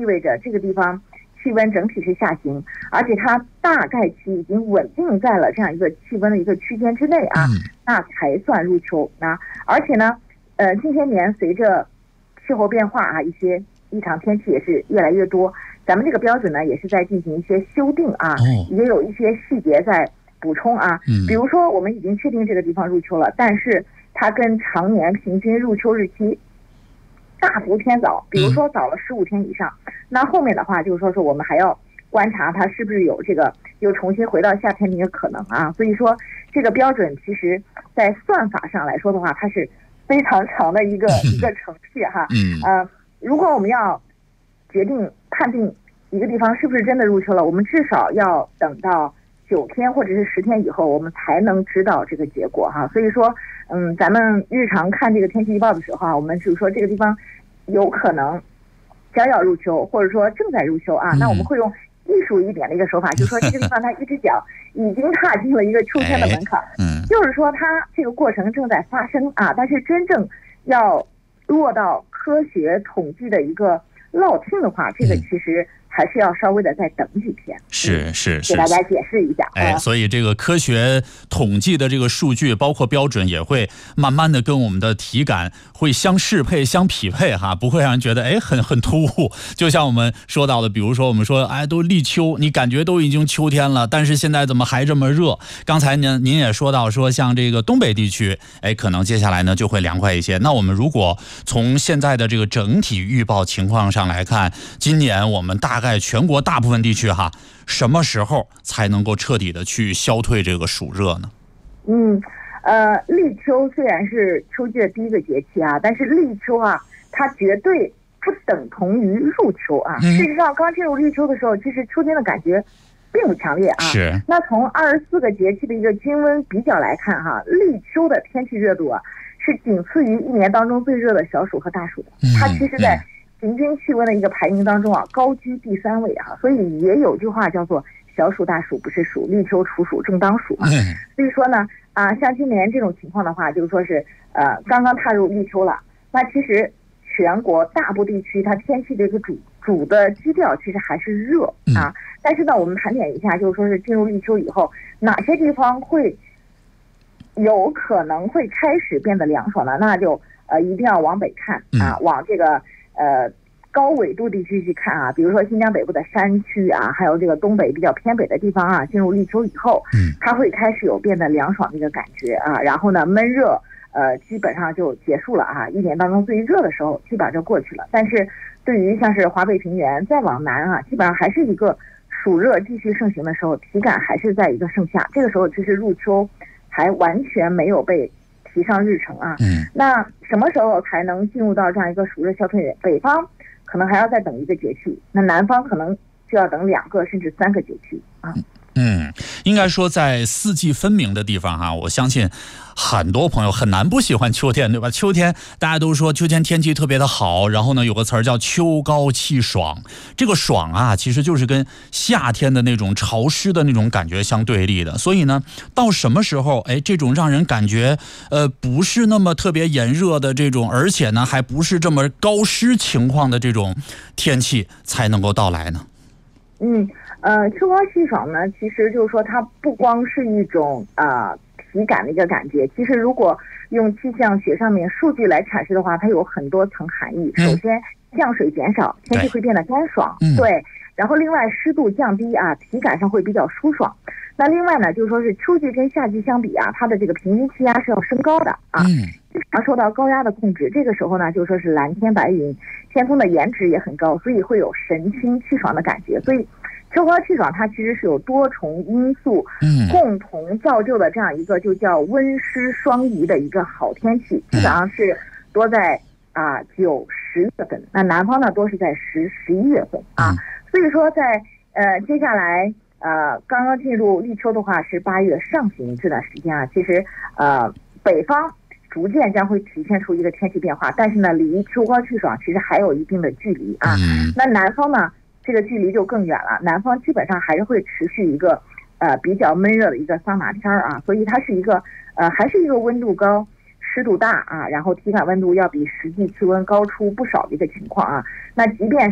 意味着这个地方气温整体是下行，而且它大概期已经稳定在了这样一个气温的一个区间之内啊，那才算入秋。那而且呢，近些年随着气候变化啊，一些异常天气也是越来越多，咱们这个标准呢也是在进行一些修订啊，也有一些细节在补充啊。比如说我们已经确定这个地方入秋了，但是它跟常年平均入秋日期大幅偏早，比如说早了15天以上，那后面的话就是说是我们还要观察它是不是有这个又重新回到夏天的一个可能啊。所以说这个标准其实在算法上来说的话，它是非常长的一个程序哈。如果我们要决定判定一个地方是不是真的入秋了，我们至少要等到9天或者是10天以后，我们才能知道这个结果哈。所以说，咱们日常看这个天气预报的时候啊，我们就是说这个地方有可能将要入秋，或者说正在入秋啊，那我们会用艺术一点的一个手法，就是说这个地方它一只脚已经踏进了一个秋天的门槛，就是说它这个过程正在发生啊，但是真正要落到科学统计的一个落听的话，这个其实还是要稍微的再等几天。是，给大家解释一下。 所以这个科学统计的这个数据，包括标准，也会慢慢的跟我们的体感会相适配、相匹配哈，不会让人觉得很突兀。就像我们说到的，比如说我们说都立秋，你感觉都已经秋天了，但是现在怎么还这么热？刚才您也说到说，像这个东北地区，可能接下来呢就会凉快一些。那我们如果从现在的这个整体预报情况上来看，今年我们大概全国大部分地区哈，什么时候才能够彻底的去消退这个暑热呢？ 立秋虽然是秋季的第一个节气啊，但是立秋啊，它绝对不等同于入秋啊。事实上，刚进入立秋的时候，其实秋天的感觉并不强烈啊。 是。 那从24个节气的一个均温比较来看哈，立秋的天气热度啊，是仅次于一年当中最热的小暑和大暑的。它其实在平均气温的一个排名当中啊，高居第3位啊，所以也有句话叫做小暑大暑不是暑，立秋处暑正当暑啊。所以说呢，像今年这种情况的话，就是说是刚刚踏入立秋了，那其实全国大部地区它天气的一个主的基调其实还是热啊。但是呢，我们盘点一下，就是说是进入立秋以后，哪些地方会有可能会开始变得凉爽呢？那就一定要往北看啊，往这个高纬度地区去看啊，比如说新疆北部的山区啊，还有这个东北比较偏北的地方啊，进入立秋以后，它会开始有变得凉爽的一个感觉啊，然后呢，闷热基本上就结束了啊，一年当中最热的时候基本上就过去了。但是对于像是华北平原再往南啊，基本上还是一个暑热继续盛行的时候，体感还是在一个盛夏，这个时候其实入秋还完全没有被提上日程啊。那什么时候才能进入到这样一个暑热消退？北方可能还要再等一个节气，那南方可能就要等2个甚至3个节气啊。 应该说在四季分明的地方哈，我相信很多朋友很难不喜欢秋天，对吧？秋天大家都说秋天天气特别的好，然后呢有个词儿叫秋高气爽，这个爽啊其实就是跟夏天的那种潮湿的那种感觉相对立的。所以呢，到什么时候这种让人感觉不是那么特别炎热的这种，而且呢还不是这么高湿情况的这种天气才能够到来呢？ 秋高气爽呢，其实就是说它不光是一种体感的一个感觉，其实如果用气象学上面数据来阐释的话，它有很多层含义。首先，降水减少，天气会变得干爽，对。然后另外湿度降低啊，体感上会比较舒爽。那另外呢，就是说是秋季跟夏季相比啊，它的这个平均气压是要升高的啊，经常受到高压的控制。这个时候呢，就说是蓝天白云，天空的颜值也很高，所以会有神清气爽的感觉。所以秋高气爽它其实是有多重因素共同造就的这样一个就叫温湿双宜的一个好天气，基本上是多在9、10月份，那南方呢多是在10、11月份啊。所以说在接下来刚刚进入立秋的话是8月上旬这段时间啊，其实北方逐渐将会体现出一个天气变化，但是呢离秋高气爽其实还有一定的距离啊。那南方呢这个距离就更远了，南方基本上还是会持续一个比较闷热的一个桑拿天啊，所以它是一个还是一个温度高、湿度大啊，然后体感温度要比实际气温高出不少的一个情况啊。那即便是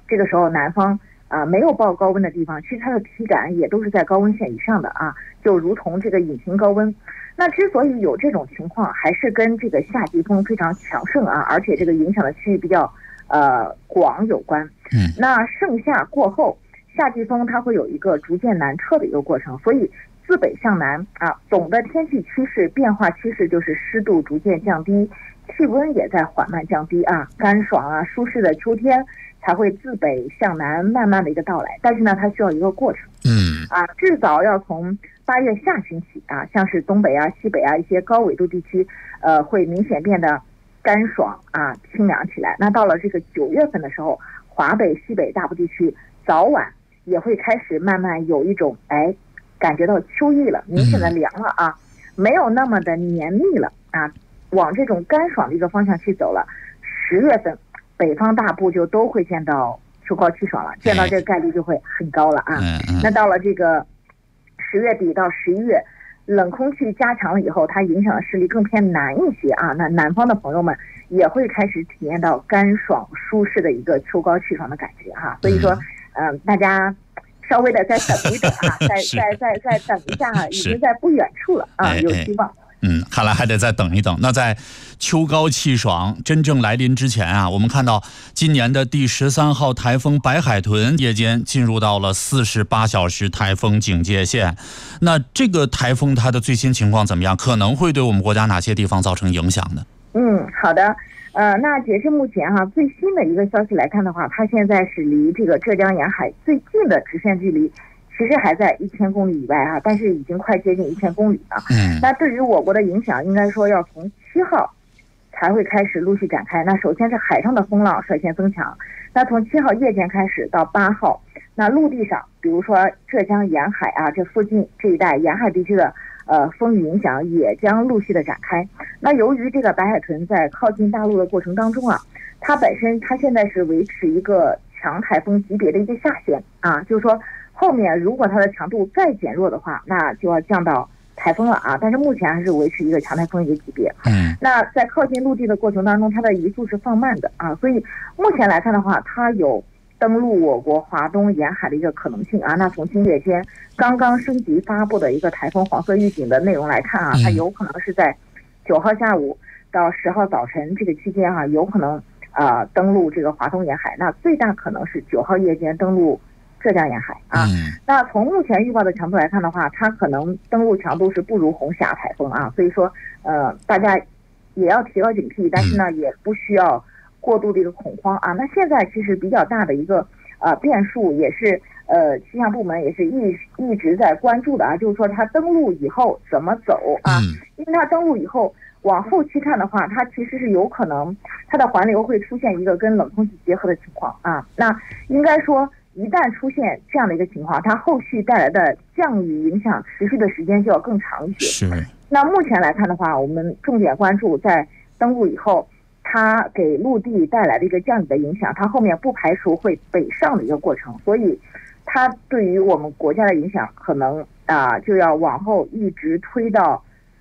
这个时候南方没有报高温的地方，其实它的体感也都是在高温线以上的啊，就如同这个隐形高温。那之所以有这种情况，还是跟这个夏季风非常强盛啊，而且这个影响的区域比较广有关。那盛夏过后，夏季风它会有一个逐渐南撤的一个过程，所以自北向南啊，总的天气趋势变化趋势就是湿度逐渐降低，气温也在缓慢降低啊，干爽啊舒适的秋天才会自北向南慢慢的一个到来。但是呢，它需要一个过程，至早要从8月下旬起啊，像是东北啊、西北啊一些高纬度地区，会明显变得干爽啊、清凉起来。那到了这个9月份的时候，华北、西北大部地区早晚也会开始慢慢有一种感觉到秋意了，明显的凉了啊，没有那么的黏腻了啊，往这种干爽的一个方向去走了。10月份北方大部就都会见到秋高气爽了，见到这个概率就会很高了啊。那到了这个10月底到11月，冷空气加强了以后，它影响的势力更偏南一些啊，那南方的朋友们也会开始体验到干爽舒适的一个秋高气爽的感觉哈。所以说大家稍微的再等一等啊，再等一下啊，已经在不远处了啊，有希望。 看来还得再等一等。那在秋高气爽真正来临之前啊，我们看到今年的第13号台风白海豚夜间进入到了48小时台风警戒线。那这个台风它的最新情况怎么样？可能会对我们国家哪些地方造成影响呢？ 好的。那截至目前最新的一个消息来看的话，它现在是离这个浙江沿海最近的直线距离其实还在1000公里以外啊，但是已经快接近1000公里了。那对于我国的影响，应该说要从7号才会开始陆续展开。那首先是海上的风浪率先增强，那从7号夜间开始到8号，那陆地上，比如说浙江沿海啊，这附近这一带沿海地区的风雨影响也将陆续的展开。那由于这个白海豚在靠近大陆的过程当中啊，它现在是维持一个强台风级别的一个下限啊，就是说后面如果它的强度再减弱的话，那就要降到台风了啊。但是目前还是维持一个强台风一个级别。那在靠近陆地的过程当中，它的移速是放慢的啊，所以目前来看的话，它有登陆我国华东沿海的一个可能性啊。那从今夜间刚刚升级发布的一个台风黄色预警的内容来看啊，它有可能是在9号下午到10号早晨这个期间啊，有可能登陆这个华东沿海。那最大可能是9号夜间登陆浙江沿海啊。那从目前预报的强度来看的话，它可能登陆强度是不如红霞台风啊，所以说大家也要提高警惕，但是呢也不需要过度的一个恐慌啊。那现在其实比较大的一个变数，也是气象部门也是一直在关注的啊，就是说它登陆以后怎么走啊？因为它登陆以后往后期看的话，它其实是有可能它的环流会出现一个跟冷空气结合的情况啊。那应该说一旦出现这样的一个情况，它后续带来的降雨影响持续的时间就要更长一些。那目前来看的话，我们重点关注在登陆以后它给陆地带来的一个降雨的影响，它后面不排除会北上的一个过程，所以它对于我们国家的影响可能就要往后一直推到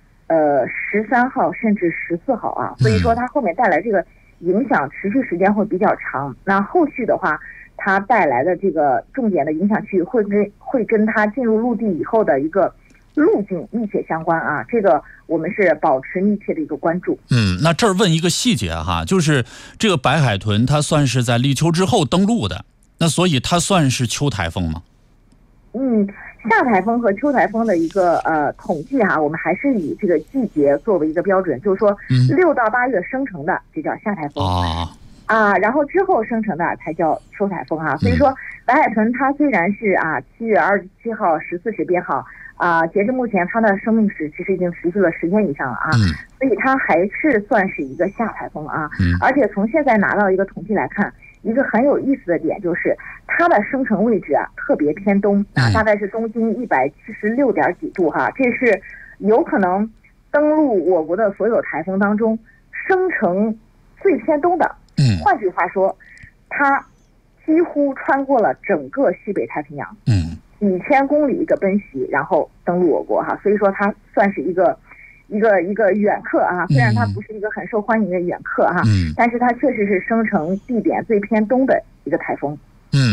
13号甚至14号啊。所以说它后面带来这个影响持续时间会比较长。那后续的话，它带来的这个重点的影响区域会跟它进入陆地以后的一个路径密切相关啊，这个我们是保持密切的一个关注。 那这儿问一个细节哈，就是这个白海豚它算是在立秋之后登陆的，那所以它算是秋台风吗？ 夏台风和秋台风的一个统计哈，我们还是以这个季节作为一个标准，就是说6到8月生成的就叫夏台风然后之后生成的才叫秋台风啊。所以说白海豚它虽然是7月27号14时编号截至目前它的生命史其实已经持续了10天以上了所以它还是算是一个夏台风啊。而且从现在拿到一个统计来看，一个很有意思的点就是它的生成位置特别偏东大概是东经176点几度这是有可能登陆我国的所有台风当中生成最偏东的。换句话说，它几乎穿过了整个西北太平洋，几千公里一个奔袭，然后登陆我国所以说它算是一个远客虽然它不是一个很受欢迎的远客但是它确实是生成地点最偏东的一个台风。